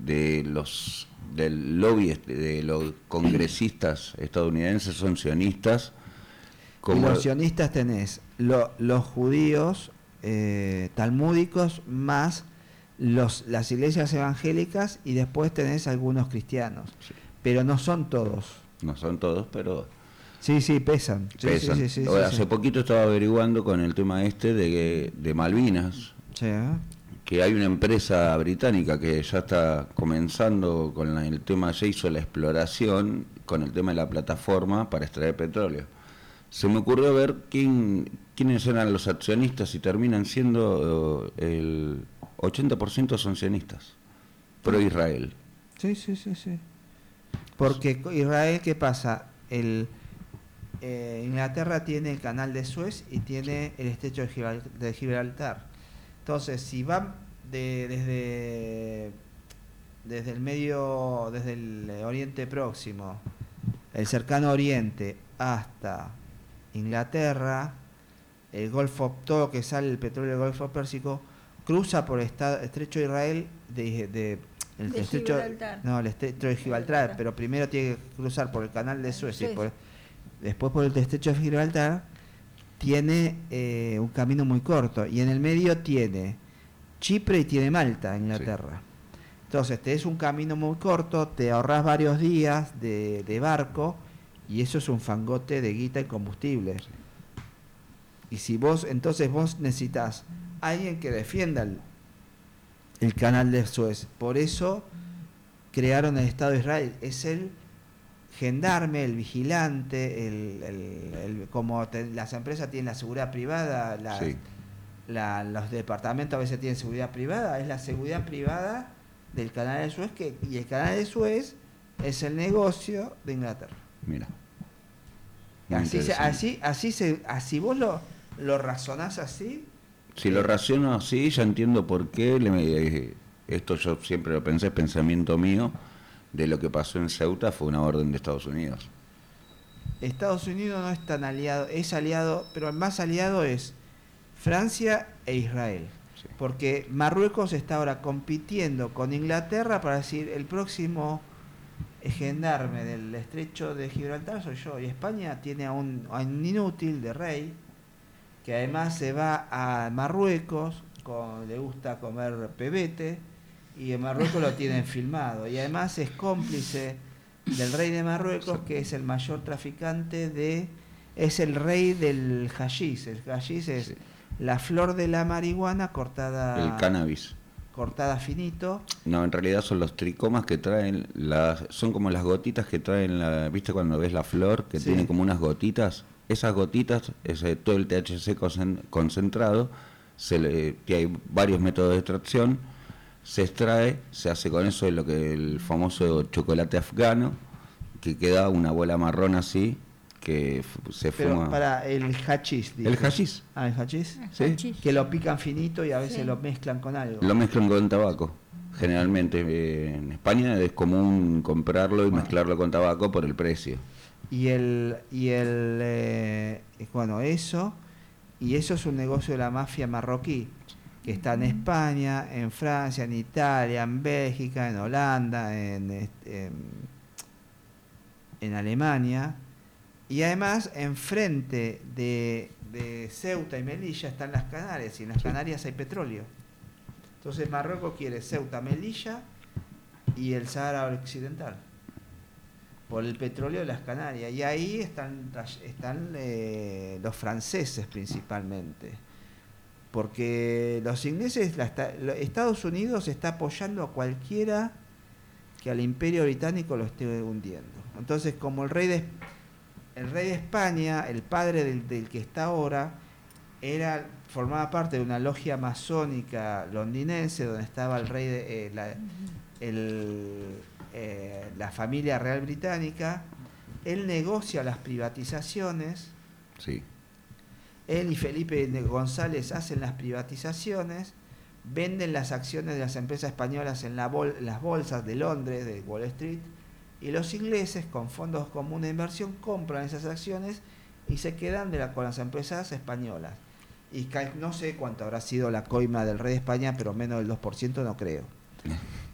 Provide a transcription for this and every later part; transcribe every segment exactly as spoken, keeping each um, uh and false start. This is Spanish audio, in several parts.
de los del lobby de los congresistas estadounidenses son sionistas. Como... Y los sionistas tenés lo, los judíos eh, talmúdicos más los, las iglesias evangélicas y después tenés algunos cristianos. Sí. Pero no son todos. No son todos, pero... Sí, sí, pesan. pesan. Sí, sí, sí, Ahora, sí, hace sí. poquito estaba averiguando con el tema este de, de Malvinas, sí. que hay una empresa británica que ya está comenzando con la, el tema, ya hizo la exploración con el tema de la plataforma para extraer petróleo. Se me ocurrió ver quién, quiénes eran los accionistas y terminan siendo uh, el ochenta por ciento son sionistas, pro Israel. Sí, sí, sí, sí. Porque Israel, ¿qué pasa? El, eh, Inglaterra tiene el canal de Suez y tiene el estrecho de, Gibral, de Gibraltar. Entonces, si van de, desde, desde el medio, desde el Oriente Próximo, el cercano Oriente, hasta Inglaterra, el Golfo, todo lo que sale el petróleo del Golfo Pérsico, cruza por el estrecho de Israel, de, de, el de estrecho, Gibraltar. no, el estrecho de Gibraltar, pero primero tiene que cruzar por el canal de Suez, y por, después por el estrecho de Gibraltar, tiene eh, un camino muy corto, y en el medio tiene Chipre y tiene Malta, Inglaterra. Sí. Entonces, te es un camino muy corto, te ahorras varios días de, de barco, y eso es un fangote de guita y combustible. Sí. Y si vos, entonces vos necesitas alguien que defienda el, el canal de Suez. Por eso crearon el Estado de Israel. Es el gendarme, el vigilante, el, el, el como te, las empresas tienen la seguridad privada, la, sí. la, los departamentos a veces tienen seguridad privada, es la seguridad privada del canal de Suez, que, y el canal de Suez es el negocio de Inglaterra. Mira. Así, se, así, así, se, así vos lo, lo razonás así. Si eh, lo razono así, ya entiendo por qué. Le, eh, esto yo siempre lo pensé, es pensamiento mío, de lo que pasó en Ceuta fue una orden de Estados Unidos. Estados Unidos no es tan aliado, es aliado, pero el más aliado es Francia e Israel. Sí. Porque Marruecos está ahora compitiendo con Inglaterra para decir el próximo gendarme del estrecho de Gibraltar soy yo, y España tiene a un, a un inútil de rey que además se va a Marruecos, con, le gusta comer pebete, y en Marruecos lo tienen filmado, y además es cómplice del rey de Marruecos, que es el mayor traficante de, es el rey del hashish. El hashish es sí. la flor de la marihuana cortada, el cannabis cortada finito. No, en realidad son los tricomas que traen, las, son como las gotitas que traen, la, ¿viste cuando ves la flor? Que sí. tiene como unas gotitas. Esas gotitas, es todo el T H C concentrado, se le, que hay varios métodos de extracción, se extrae, se hace con eso lo que el famoso chocolate afgano, que queda una bola marrón así, que se Pero fuma. Para el hachís. El hachís. Ah, el hachís. ¿Sí? Que lo pican finito y a veces sí. lo mezclan con algo. Lo mezclan con tabaco. Generalmente eh, en España es común comprarlo y bueno. mezclarlo con tabaco por el precio. Y el, y el eh, bueno, eso, y eso es un negocio de la mafia marroquí, que está en España, en Francia, en Italia, en Bélgica, en Holanda, en, en, en Alemania. Y además, enfrente de, de Ceuta y Melilla están las Canarias, y en las sí. Canarias hay petróleo. Entonces Marruecos quiere Ceuta, Melilla y el Sahara Occidental, por el petróleo de las Canarias. Y ahí están, están eh, los franceses principalmente. Porque los ingleses, la está, Estados Unidos está apoyando a cualquiera que al Imperio Británico lo esté hundiendo. Entonces, como el rey de... El rey de España, el padre del, del que está ahora, era formaba parte de una logia masónica londinense donde estaba el rey de eh, la, el, eh, la familia real británica. Él negocia las privatizaciones. Sí. Él y Felipe González hacen las privatizaciones, venden las acciones de las empresas españolas en la bol, las bolsas de Londres, de Wall Street. Y los ingleses, con fondos comunes de inversión, compran esas acciones y se quedan de la, con las empresas españolas. Y no sé cuánto habrá sido la coima del rey de España, pero menos del dos por ciento no creo.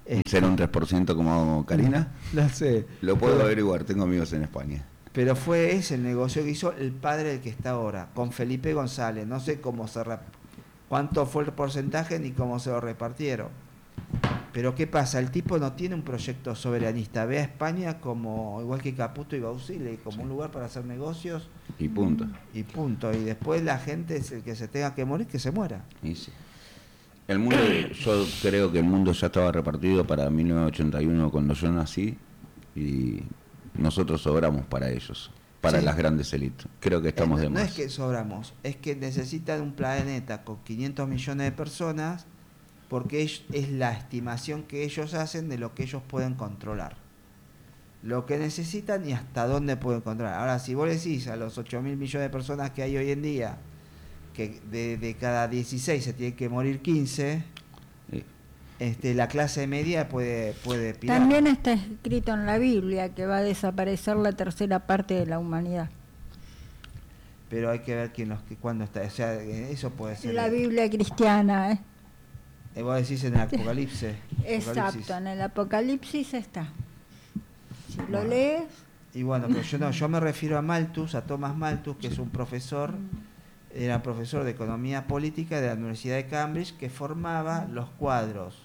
¿Y ser un tres por ciento como Karina? No sé. Lo puedo pero, averiguar, tengo amigos en España. Pero fue ese el negocio que hizo el padre del que está ahora, con Felipe González. No sé cómo se rep- cuánto fue el porcentaje ni cómo se lo repartieron. Pero ¿qué pasa? El tipo no tiene un proyecto soberanista. Ve a España como, igual que Caputo y Bausile, como un lugar para hacer negocios. Y punto. Y punto. Y después la gente es el que se tenga que morir, que se muera. Y sí. El mundo, yo creo que el mundo ya estaba repartido para mil novecientos ochenta y uno cuando yo nací y nosotros sobramos para ellos, para Sí. las grandes élites. Creo que estamos Eh, de no, más. no es que sobramos, es que necesitan un planeta con quinientos millones de personas porque es, es la estimación que ellos hacen de lo que ellos pueden controlar. Lo que necesitan y hasta dónde pueden controlar. Ahora, si vos decís a los ocho mil millones de personas que hay hoy en día, que de, de cada dieciséis se tiene que morir quince, Sí. este, la clase media puede, puede pirar. También está escrito en la Biblia que va a desaparecer la tercera parte de la humanidad. Pero hay que ver quién los, que, cuándo está. O sea, eso puede ser. La Biblia cristiana, ¿eh? Eh, vos decís en el Apocalipsis. Exacto, Apocalipsis. en el Apocalipsis está. Si lo Bueno. lees, Y bueno, pero yo no, yo me refiero a Malthus, a Thomas Malthus, que es un profesor, era profesor de economía política de la Universidad de Cambridge, que formaba los cuadros,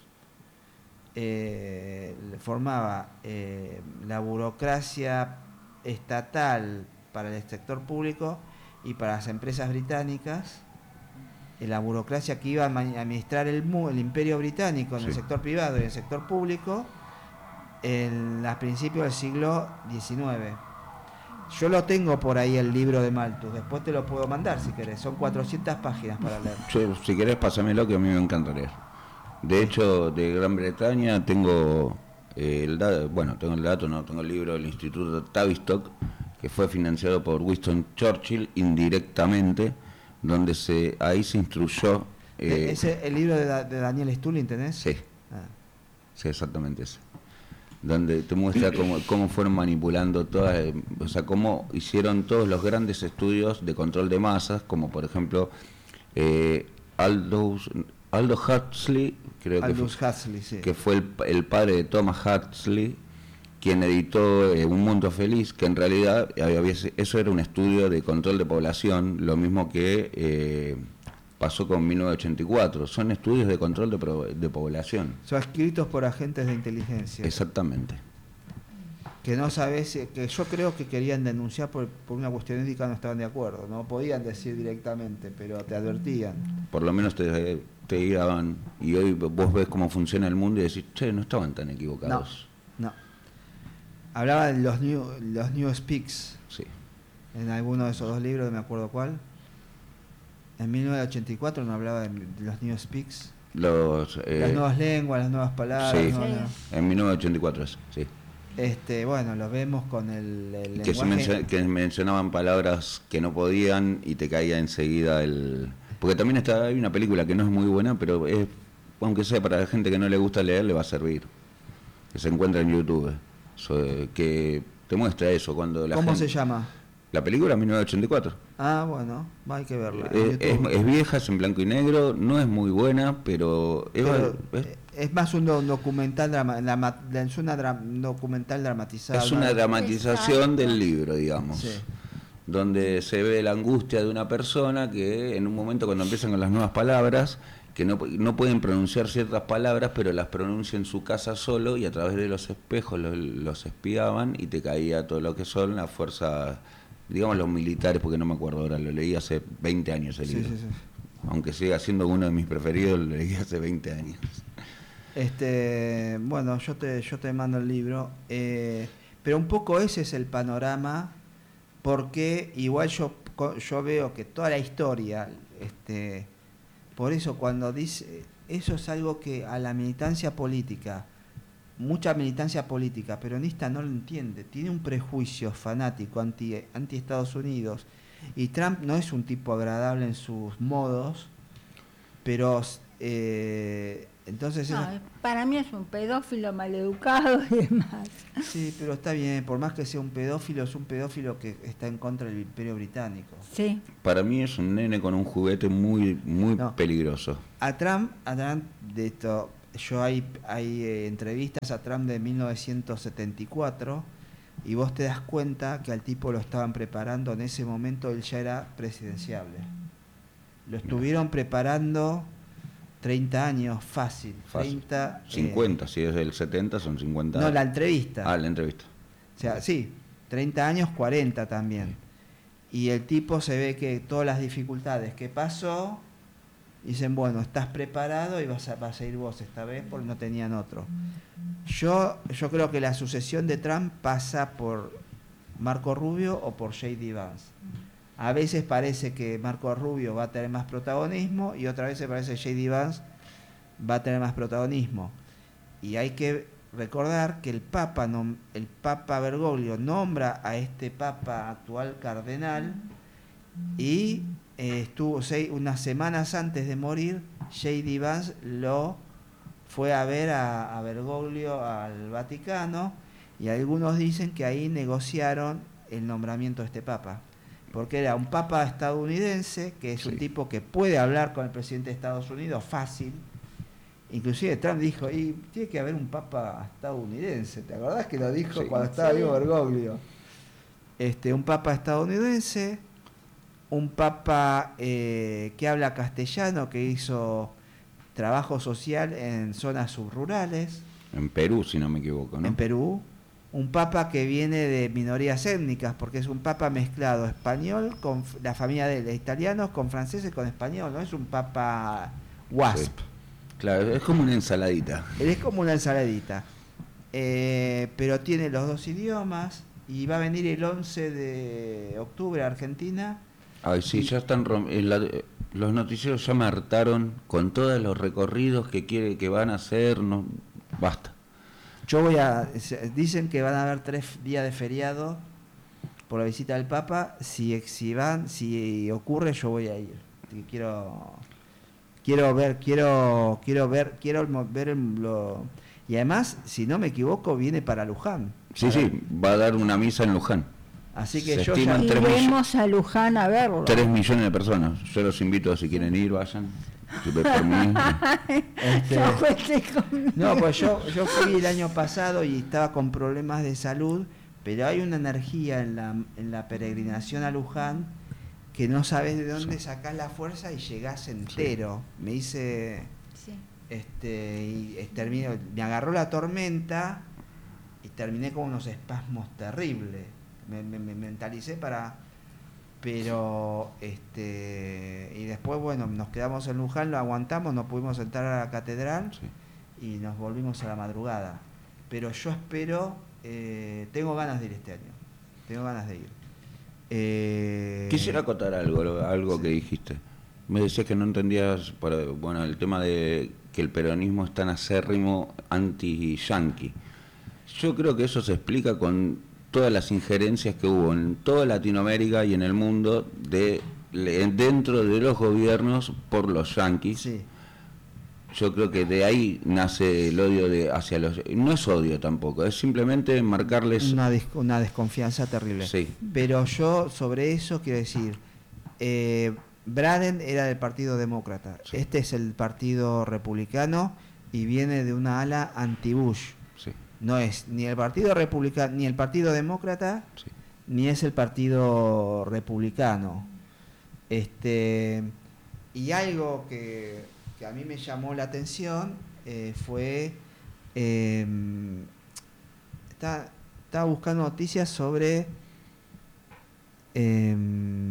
eh, formaba eh, la burocracia estatal para el sector público y para las empresas británicas, eh, la burocracia que iba a ma- administrar el, mu- el imperio británico en el Sí. sector privado y en el sector público, en a principios del siglo diecinueve. Yo lo tengo por ahí el libro de Malthus, después te lo puedo mandar si querés, son cuatrocientas páginas para leer. Yo, si querés, pásamelo que a mí me encanta leer. De hecho, de Gran Bretaña tengo eh, el dato, bueno, tengo el dato, no, tengo el libro del Instituto Tavistock, que fue financiado por Winston Churchill indirectamente, donde se ahí se instruyó. Eh, ¿Ese el libro de, Da- de Daniel Stulin tenés? sí, Ah. sí, exactamente ese. Donde te muestra cómo, cómo fueron manipulando todas, eh, o sea, cómo hicieron todos los grandes estudios de control de masas, como por ejemplo eh, Aldous, Aldo Huxley, creo que Aldous fue, Huxley, sí. que fue el, el padre de Thomas Huxley, quien editó eh, Un Mundo Feliz, que en realidad había, eso era un estudio de control de población, lo mismo que eh, pasó con mil novecientos ochenta y cuatro, son estudios de control de, pro, de población. Son escritos por agentes de inteligencia. Exactamente. Que no sabes, eh, que yo creo que querían denunciar por, por una cuestión ética, no estaban de acuerdo, no podían decir directamente, pero te advertían. Por lo menos te, te guiaban, y hoy vos ves cómo funciona el mundo y decís, che, no estaban tan equivocados. No. Hablaba de los New, los New Speaks, Sí. en alguno de esos dos libros, no me acuerdo cuál. En mil novecientos ochenta y cuatro no hablaba de los New Speaks. Los, eh, Las nuevas lenguas, las nuevas palabras. sí. ¿no? Sí. No. En mil novecientos ochenta y cuatro, eso, sí. Este, bueno, lo vemos con el, el Que, se lenguaje. mencio- que mencionaban palabras que no podían y te caía enseguida el... Porque también está, hay una película que no es muy buena, pero es, aunque sea para la gente que no le gusta leer, le va a servir. Que se encuentra en YouTube. So, eh, que te muestra eso cuando la ¿Cómo gente... se llama? La película mil novecientos ochenta y cuatro. Ah, bueno, hay que verla. en Eh, es, YouTube. es vieja, es en blanco y negro, no es muy buena, pero... Es, Pero, es- eh, es más un do- documental drama, drama- es una dra- documental dramatizada. es una dramatización Exacto. del libro, digamos. Sí. Donde se ve la angustia de una persona que en un momento cuando empiezan con las nuevas palabras, que no, no pueden pronunciar ciertas palabras, pero las pronuncia en su casa solo y a través de los espejos los, los espiaban y te caía todo lo que son las fuerzas, digamos los militares, porque no me acuerdo ahora, lo leí hace veinte años el Sí, libro. sí, sí. Aunque siga siendo uno de mis preferidos, lo leí hace veinte años. Este, bueno, yo te, yo te mando el libro, eh, pero un poco ese es el panorama, porque igual yo, co- yo veo que toda la historia, este, por eso cuando dice, eso es algo que a la militancia política, mucha militancia política peronista no lo entiende, tiene un prejuicio fanático anti, anti Estados Unidos, y Trump no es un tipo agradable en sus modos, pero eh, entonces no, esas- para mí es un pedófilo maleducado y demás. sí, pero está bien, por más que sea un pedófilo, es un pedófilo que está en contra del Imperio Británico. Sí, Para mí es un nene con un juguete muy muy No. peligroso. A Trump, a Trump de esto, yo hay, hay eh, entrevistas a Trump de mil novecientos setenta y cuatro y vos te das cuenta que al tipo lo estaban preparando en ese momento, él ya era presidenciable. Lo estuvieron preparando treinta años, fácil. fácil. treinta, cincuenta, eh, si es del setenta son cincuenta. No, la entrevista. Ah, la entrevista. O sea, sí, treinta años, cuarenta también. Y el tipo se ve que todas las dificultades que pasó, dicen, bueno, estás preparado y vas a, vas a ir vos esta vez porque no tenían otro. Yo, yo creo que la sucesión de Trump pasa por Marco Rubio o por J D Vance. A veces parece que Marco Rubio va a tener más protagonismo y otra vez parece que J D Vance va a tener más protagonismo. Y hay que recordar que el Papa, nom- el Papa Bergoglio nombra a este Papa actual cardenal y eh, estuvo seis, unas semanas antes de morir, J D Vance lo fue a ver a, a Bergoglio al Vaticano y algunos dicen que ahí negociaron el nombramiento de este Papa. Porque era un papa estadounidense, que es sí. un tipo que puede hablar con el presidente de Estados Unidos fácil. Inclusive Trump dijo, y tiene que haber un papa estadounidense. ¿Te acordás que lo dijo sí. cuando estaba vivo sí. Bergoglio? Este, un papa estadounidense, un papa eh, que habla castellano, que hizo trabajo social en zonas subrurales. En Perú, si no me equivoco, ¿no? En Perú. Un papa que viene de minorías étnicas, porque es un papa mezclado español con la familia de él, italianos con franceses con español, no es un papa wasp. Sí. Claro, es como una ensaladita. Él es como una ensaladita. Eh, pero tiene los dos idiomas y va a venir el once de octubre a Argentina. Ay, sí, y... ya están rom- la, los noticieros ya me hartaron con todos los recorridos que quiere que van a hacer, no basta. Yo voy a... Dicen que van a haber tres días de feriado por la visita del Papa. Si, si van, si ocurre, yo voy a ir. Quiero... Quiero ver, quiero, quiero ver, quiero ver lo... Y además, si no me equivoco, viene para Luján. Sí, para... sí, va a dar una misa en Luján. Así que Se yo ya... Iremos a Luján a verlo. Tres millones de personas. Yo los invito, si quieren ir, vayan. este, no, pues yo, yo fui el año pasado y estaba con problemas de salud, pero hay una energía en la, en la peregrinación a Luján que no sabes de dónde sacás la fuerza y llegás entero. Sí. Me hice... Sí. Este, y terminé, me agarró la tormenta y terminé con unos espasmos terribles. Me, me, me mentalicé para... Pero, este... Y después, bueno, nos quedamos en Luján, lo aguantamos, nos pudimos entrar a la catedral sí. y nos volvimos a la madrugada. Pero yo espero... Eh, tengo ganas de ir este año. Tengo ganas de ir. Eh... Quisiera acotar algo, algo sí. que dijiste. Me decías que no entendías, para, bueno, el tema de que el peronismo es tan acérrimo anti-yanqui. Yo creo que eso se explica con todas las injerencias que hubo en toda Latinoamérica y en el mundo de dentro de los gobiernos por los yanquis. Sí. Yo creo que de ahí nace el odio de hacia los... No es odio tampoco, es simplemente marcarles... Una, des, una desconfianza terrible. Sí. Pero yo sobre eso quiero decir, eh, Braden era del Partido Demócrata, sí. Este es el Partido Republicano y viene de una ala anti-Bush. Sí. No es ni el Partido Republicano, ni el Partido Demócrata, sí. ni es el Partido Republicano. Este, y algo que... que a mí me llamó la atención eh, fue eh, estaba, estaba buscando noticias sobre eh,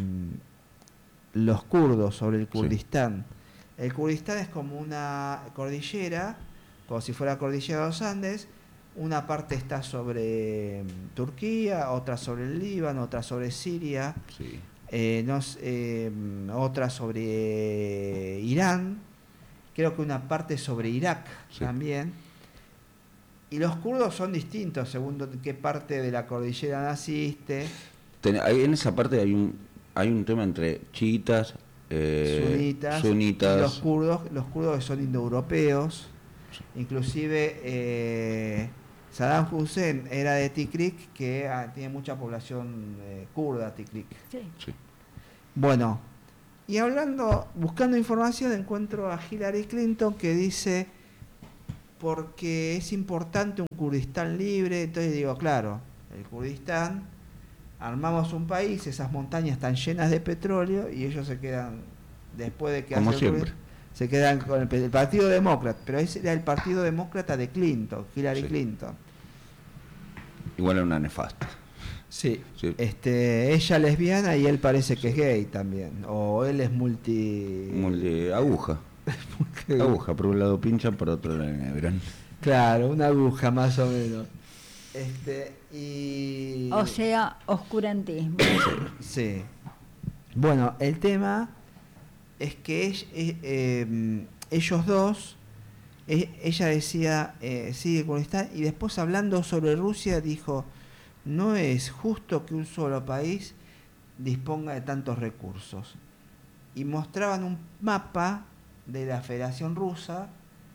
los kurdos, sobre el Kurdistán. Sí. El Kurdistán es como una cordillera, como si fuera la cordillera de los Andes. Una parte está sobre Turquía, otra sobre el Líbano, otra sobre Siria, sí. eh, no, eh, otra sobre Irán. Creo que una parte sobre Irak sí. también. Y los kurdos son distintos según qué parte de la cordillera naciste. En esa parte hay un hay un tema entre chiitas, eh, sunitas, sunitas. Y los kurdos, los kurdos son indoeuropeos. Sí. Inclusive eh, Saddam Hussein era de Tikrit, que ah, tiene mucha población eh, kurda, Tikrit. Sí. Sí. Bueno. Y hablando, buscando información, encuentro a Hillary Clinton que dice porque es importante un Kurdistán libre. Entonces digo, claro, el Kurdistán, armamos un país, esas montañas están llenas de petróleo y ellos se quedan, después de que como hace siempre, se quedan con el, el Partido Demócrata, pero ese era el Partido Demócrata de Clinton, Hillary sí. Clinton. Igual es una nefasta. Sí. Sí. Este, ella es lesbiana y él parece que es gay también, o él es multi... Multi aguja. Aguja, por un lado pinchan, por otro la enhebran. Claro, una aguja más o menos. Este, y... O sea, oscurantismo. Sí. Bueno, el tema es que ell- eh, eh, ellos dos, eh, ella decía, eh, sí, Kurdistán, y después hablando sobre Rusia dijo, no es justo que un solo país disponga de tantos recursos. Y mostraban un mapa de la Federación Rusa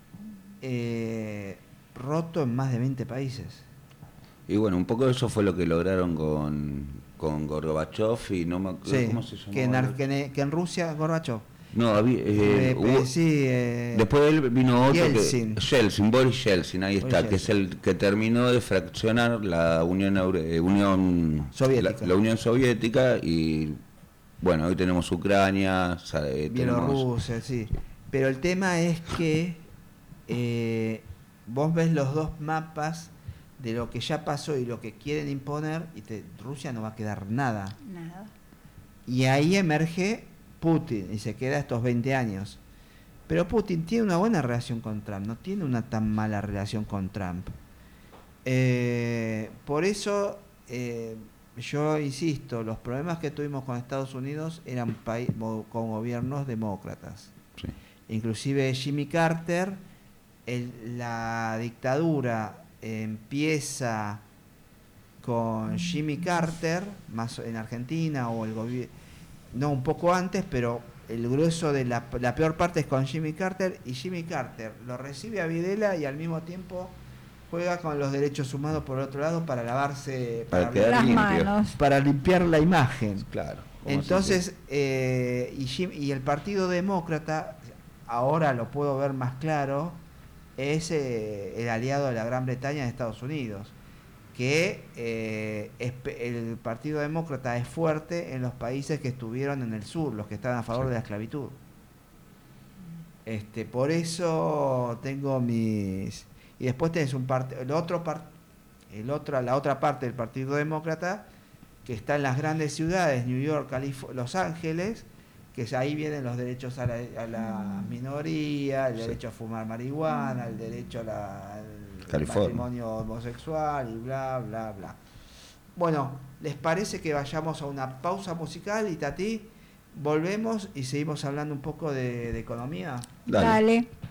eh, roto en más de veinte países. Y bueno, un poco eso fue lo que lograron con, con Gorbachev y no me acuerdo Sí, cómo se llamaba. que en, Ar- que en, que en Rusia, Gorbachev. No, había, eh, Eh, hubo- sí, eh, después de él vino otro Yeltsin. que Yeltsin, Boris Yeltsin, ahí Boris está, que es Yeltsin. el que terminó de fraccionar la Unión Euro- eh, Unión Soviética. La, la Unión Soviética y bueno, hoy tenemos Ucrania, sa- eh, tenemos Bielorrusia, sí. Pero el tema es que eh, vos ves los dos mapas de lo que ya pasó y lo que quieren imponer y te, Rusia no va a quedar nada. Nada. Y ahí emerge Putin y se queda estos veinte años. Pero Putin tiene una buena relación con Trump, no tiene una tan mala relación con Trump. Eh, por eso eh, yo insisto, los problemas que tuvimos con Estados Unidos eran paí- mo- con gobiernos demócratas. sí. Inclusive Jimmy Carter, el- la dictadura empieza con Jimmy Carter, más en Argentina, o el gobierno, no, un poco antes, pero el grueso de la, la peor parte es con Jimmy Carter, y Jimmy Carter lo recibe a Videla y al mismo tiempo juega con los derechos humanos por otro lado para lavarse, Para para, quedar Las limpio. manos. para limpiar la imagen. Claro. como Entonces, eh, y, Jim- y el Partido Demócrata, ahora lo puedo ver más claro, es eh, el aliado de la Gran Bretaña de Estados Unidos, que eh, espe- el Partido Demócrata es fuerte en los países que estuvieron en el sur, los que están a favor Sí. de la esclavitud. Este, por eso tengo mis... Y después tenés un part- el otro par- el otro, la otra parte del Partido Demócrata, que está en las grandes ciudades, New York, Calif- Los Ángeles, que es- ahí vienen los derechos a la, a la minoría, el Sí. derecho a fumar marihuana, el derecho a la, al California. matrimonio homosexual y bla, bla, bla. Bueno, ¿les parece que vayamos a una pausa musical y Tati? Volvemos y seguimos hablando un poco de, de economía. Dale. Dale.